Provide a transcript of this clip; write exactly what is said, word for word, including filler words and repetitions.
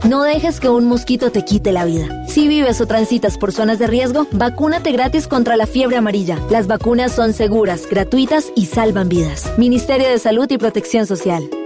No dejes que un mosquito te quite la vida. Si vives o transitas por zonas de riesgo, vacúnate gratis contra la fiebre amarilla. Las vacunas son seguras, gratuitas y salvan vidas. Ministerio de Salud y Protección Social.